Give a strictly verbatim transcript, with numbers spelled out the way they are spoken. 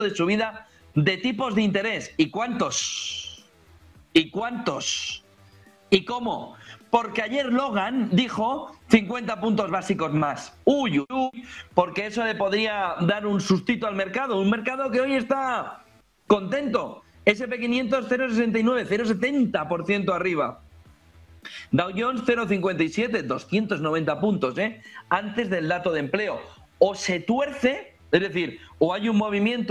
de subida de tipos de interés. ¿Y cuántos? ¿Y cuántos? ¿Y cómo? Porque ayer Logan dijo cincuenta puntos básicos más. Uy, uy, uy, porque eso le podría dar un sustito al mercado. Un mercado que hoy está contento. ese and pe quinientos cero coma sesenta y nueve, cero coma setenta por ciento arriba. Dow Jones cero coma cincuenta y siete, doscientos noventa puntos, ¿eh? Antes del dato de empleo. O se tuerce, es decir, o hay un movimiento